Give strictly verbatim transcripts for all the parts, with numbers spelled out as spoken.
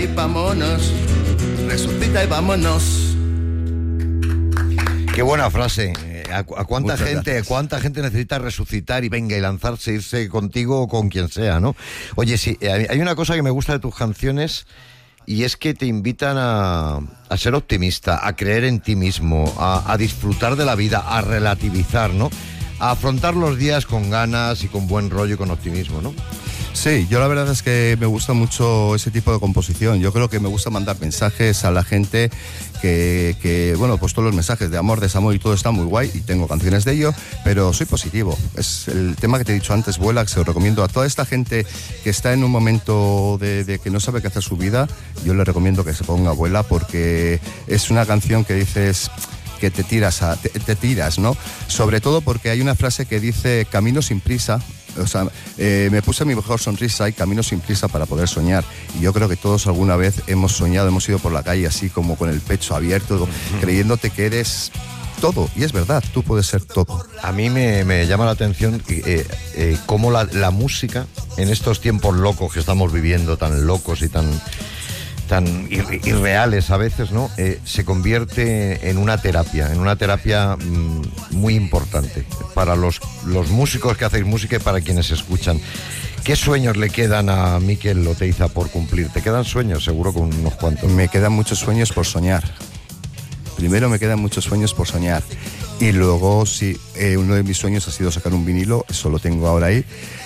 Y vámonos, resucita y vámonos. Qué buena frase. ¿A, a cuánta Muchas gente, gracias. cuánta gente necesita resucitar y venga y lanzarse, irse contigo o con quien sea, ¿no? Oye, sí, hay una cosa que me gusta de tus canciones y es que te invitan a, a ser optimista, a creer en ti mismo, a, a disfrutar de la vida, a relativizar, ¿no? A afrontar los días con ganas y con buen rollo y con optimismo, ¿no? Sí, yo la verdad es que me gusta mucho ese tipo de composición. Yo creo que me gusta mandar mensajes a la gente que, que, bueno, pues todos los mensajes de amor, desamor y todo está muy guay y tengo canciones de ello, pero soy positivo. Es el tema que te he dicho antes, Vuela, que se lo recomiendo a toda esta gente que está en un momento de, de que no sabe qué hacer su vida. Yo le recomiendo que se ponga Vuela porque es una canción que dices que te tiras, a, te, te tiras, ¿no? Sobre todo porque hay una frase que dice camino sin prisa. O sea, eh, me puse mi mejor sonrisa y camino sin prisa para poder soñar. Y yo creo que todos alguna vez hemos soñado, hemos ido por la calle así como con el pecho abierto, uh-huh. creyéndote que eres todo. Y es verdad, tú puedes ser todo. A mí me, me llama la atención eh, eh, cómo la, la música, en estos tiempos locos que estamos viviendo, tan locos y tan... tan ir, irreales a veces, ¿no? Eh, se convierte en una terapia, en una terapia mmm, muy importante para los, los músicos que hacéis música y para quienes escuchan. ¿Qué sueños le quedan a Mikel Oteiza por cumplir? ¿Te quedan sueños? Seguro con unos cuantos. Me quedan muchos sueños por soñar. Primero me quedan muchos sueños por soñar. Y luego, sí, eh, uno de mis sueños ha sido sacar un vinilo, eso lo tengo ahora ahí.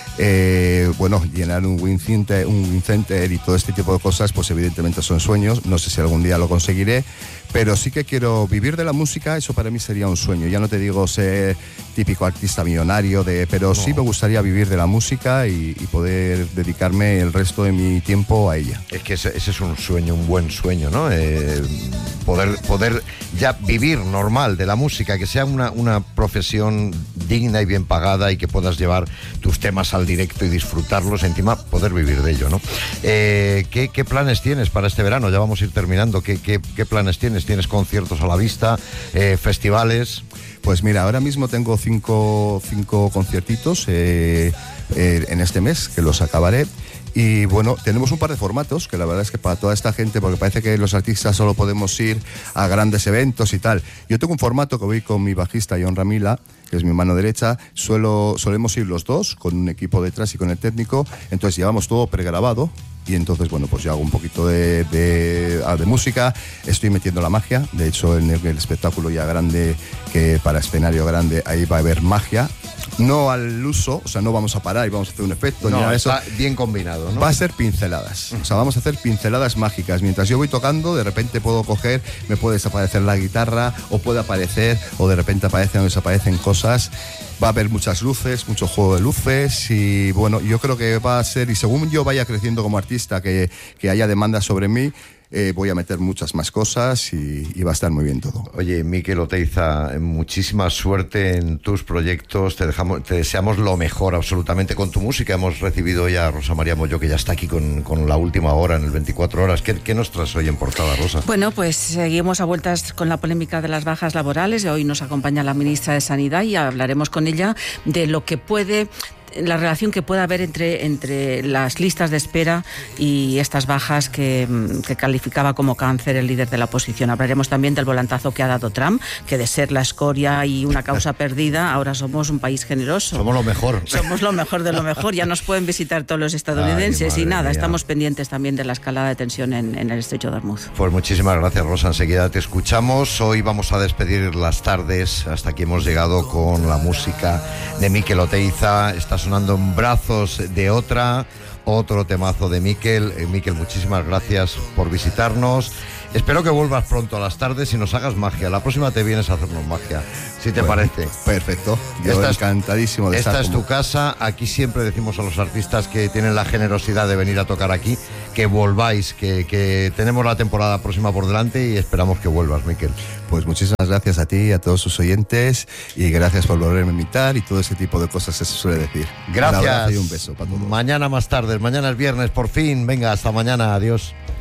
Eh, bueno, llenar un Win Center, un Win Center y todo este tipo de cosas, pues evidentemente son sueños. No sé si algún día lo conseguiré, pero sí que quiero vivir de la música. Eso para mí sería un sueño. Ya no te digo ser típico artista millonario, de, pero no. sí me gustaría vivir de la música y, y poder dedicarme el resto de mi tiempo a ella. Es que ese, ese es un sueño, un buen sueño, ¿no? Eh, poder, poder ya vivir normal de la música, que sea una, una profesión digna y bien pagada y que puedas llevar tus temas al directo y disfrutarlos, encima poder vivir de ello, ¿no? Eh, ¿qué, ¿Qué planes tienes para este verano? Ya vamos a ir terminando. ¿Qué, qué, qué planes tienes? ¿Tienes conciertos a la vista? Eh, ¿Festivales? Pues mira, ahora mismo tengo cinco, cinco conciertitos eh, eh, en este mes, que los acabaré. Y bueno, tenemos un par de formatos que la verdad es que para toda esta gente, porque parece que los artistas solo podemos ir a grandes eventos y tal. Yo tengo un formato que voy con mi bajista John Ramila, que es mi mano derecha. Suelo, solemos ir los dos con un equipo detrás y con el técnico. Entonces llevamos todo pregrabado. Y entonces, bueno, pues yo hago un poquito de, de, de música, estoy metiendo la magia. De hecho, en el, el espectáculo ya grande, que para escenario grande, ahí va a haber magia. No al uso, o sea, no vamos a parar y vamos a hacer un efecto. No, ni nada de eso. Está bien combinado, ¿no? Va a ser pinceladas. O sea, vamos a hacer pinceladas mágicas. Mientras yo voy tocando, de repente puedo coger, me puede desaparecer la guitarra, o puede aparecer, o de repente aparecen o desaparecen cosas. Va a haber muchas luces, mucho juego de luces y bueno, yo creo que va a ser, y según yo vaya creciendo como artista, que, que haya demanda sobre mí, eh, voy a meter muchas más cosas y, y va a estar muy bien todo. Oye, Mikel Oteiza, muchísima suerte en tus proyectos, te, dejamos, te deseamos lo mejor absolutamente con tu música. Hemos recibido ya a Rosa María Molló, que ya está aquí con, con la última hora en el veinticuatro horas. ¿Qué, qué nos traes hoy en portada, Rosa? Bueno, pues seguimos a vueltas con la polémica de las bajas laborales. Hoy nos acompaña la ministra de Sanidad y hablaremos con ella de lo que puede... la relación que pueda haber entre, entre las listas de espera y estas bajas que, que calificaba como cáncer el líder de la oposición. Hablaremos también del volantazo que ha dado Trump, que de ser la escoria y una causa perdida, ahora somos un país generoso. Somos lo mejor. Somos lo mejor de lo mejor. Ya nos pueden visitar todos los estadounidenses. Ay, y nada, mía. Estamos pendientes también de la escalada de tensión en, en el estrecho de Hormuz. Pues muchísimas gracias, Rosa. Enseguida te escuchamos. Hoy vamos a despedir las tardes. Hasta aquí hemos llegado con la música de Mikel Oteiza. Está sonando en Brazos de Otra, otro temazo de Mikel. Eh, Mikel, muchísimas gracias por visitarnos. Espero que vuelvas pronto a las tardes y nos hagas magia. La próxima te vienes a hacernos magia, si te bueno, parece. Perfecto. Yo esta encantadísimo de esta estar. Esta es como... tu casa. Aquí siempre decimos a los artistas que tienen la generosidad de venir a tocar aquí, que volváis, que, que tenemos la temporada próxima por delante y esperamos que vuelvas, Mikel. Pues muchísimas gracias a ti y a todos sus oyentes y gracias por volverme a invitar y todo ese tipo de cosas que se suele decir. Gracias. Un abrazo y un beso para todos. Mañana más tarde, mañana es viernes, por fin. Venga, hasta mañana. Adiós.